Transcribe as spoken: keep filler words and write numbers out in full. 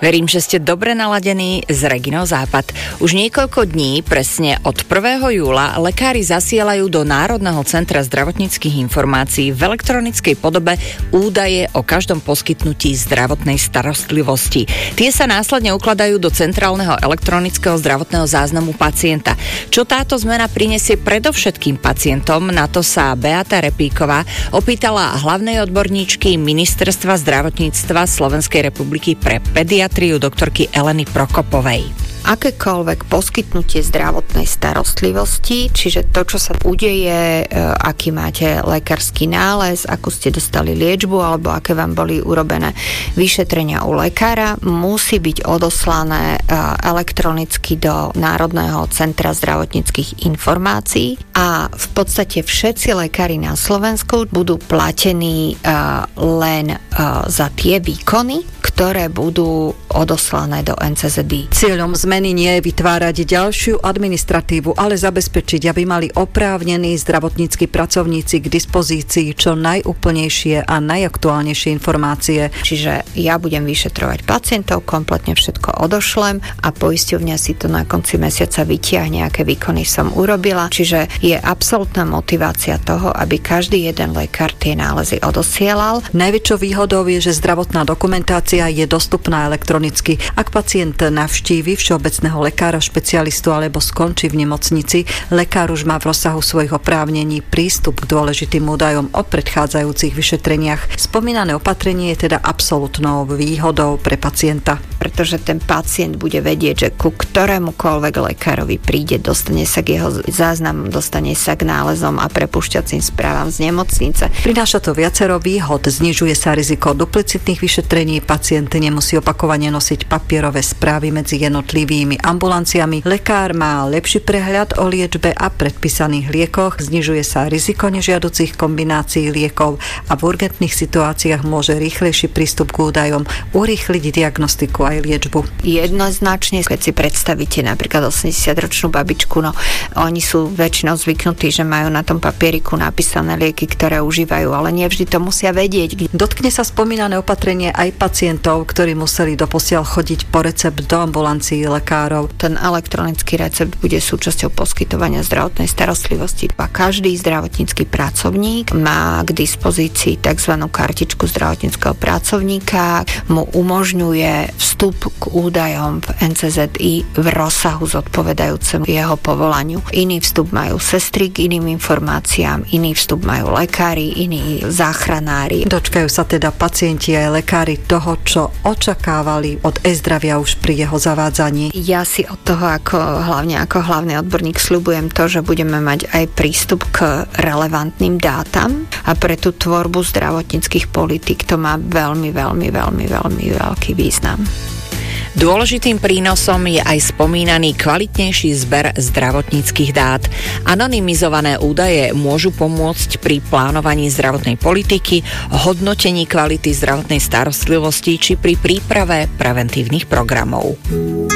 Verím, že ste dobre naladení s Reginou Západ. Už niekoľko dní, presne od prvého júla, lekári zasielajú do Národného centra zdravotníckych informácií v elektronickej podobe údaje o každom poskytnutí zdravotnej starostlivosti. Tie sa následne ukladajú do centrálneho elektronického zdravotného záznamu pacienta. Čo táto zmena prinesie predovšetkým pacientom, na to sa Beata Repíková opýtala hlavnej odborníčky Ministerstva zdravotníctva Slovenskej republiky pre pediatriu doktorky Eleny Prokopovej. Akékoľvek poskytnutie zdravotnej starostlivosti, čiže to, čo sa udeje, aký máte lekársky nález, akú ste dostali liečbu alebo aké vám boli urobené vyšetrenia u lekára, musí byť odoslané elektronicky do Národného centra zdravotníckych informácií a v podstate všetci lekári na Slovensku budú platení len za tie výkony, ktoré budú odoslané do en cé zet í. Cieľom zmeny nie je vytvárať ďalšiu administratívu, ale zabezpečiť, aby mali oprávnení zdravotnícki pracovníci k dispozícii čo najúplnejšie a najaktuálnejšie informácie. Čiže ja budem vyšetrovať pacientov, kompletne všetko odošlem a poisťovňa si to na konci mesiaca vytiahne, aké výkony som urobila. Čiže je absolútna motivácia toho, aby každý jeden lekár tie nálezy odosielal. Najväčšou výhodou je, že zdravotná dokumentácia je dostupná elektronicky. Ak pacient navštívi všeobecného lekára, špecialistu alebo skončí v nemocnici, lekár už má v rozsahu svojich oprávnení prístup k dôležitým údajom o predchádzajúcich vyšetreniach. Spomínané opatrenie je teda absolútnou výhodou pre pacienta. Pretože ten pacient bude vedieť, že ku ktorémukoľvek lekárovi príde, dostane sa k jeho záznamom, dostane sa k nálezom a prepušťacím správam z nemocnice. Prináša to viacero výhod, znižuje sa riziko duplicitných vyšetrení, pacient nemusí opakovane nosiť papierové správy medzi jednotlivými ambulanciami, lekár má lepší prehľad o liečbe a predpísaných liekoch, znižuje sa riziko nežiaducich kombinácií liekov a v urgentných situáciách môže rýchlejší prístup k údajom urýchliť diagnostiku aj liečbu. Jednoznačne, keď si predstavíte napríklad osemdesiatročnú babičku, no oni sú väčšinou zvyknutí, že majú na tom papieriku napísané lieky, ktoré užívajú, ale nie vždy to musia vedieť. Dotkne sa spomínané opatrenie aj pacientov, ktorí museli doposiaľ chodiť po recept do ambulancií lekárov. Ten elektronický recept bude súčasťou poskytovania zdravotnej starostlivosti a každý zdravotnícky pracovník má k dispozícii tzv. Kartičku zdravotníckeho pracovníka, mu umožňuje vstup k údajom v en cé zet í v rozsahu zodpovedajúcemu jeho povolaniu. Iný vstup majú sestry k iným informáciám, iný vstup majú lekári, iní záchranári. Dočkajú sa teda pacienti aj lekári toho, čo očakávali od e-zdravia už pri jeho zavádzaní. Ja si od toho ako hlavne ako hlavný odborník sľubujem to, že budeme mať aj prístup k relevantným dátam a pre tú tvorbu zdravotníckych politík to má veľmi, veľmi, veľmi, veľmi veľký význam. Dôležitým prínosom je aj spomínaný kvalitnejší zber zdravotníckych dát. Anonymizované údaje môžu pomôcť pri plánovaní zdravotnej politiky, hodnotení kvality zdravotnej starostlivosti či pri príprave preventívnych programov.